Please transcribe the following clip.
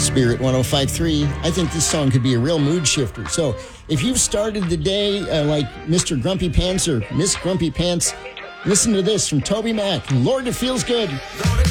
Spirit 105.3. I think this song could be a real mood shifter. So if you've started the day like Mr. Grumpy Pants or Miss Grumpy Pants, listen to this from Toby Mac. Lord, it feels good.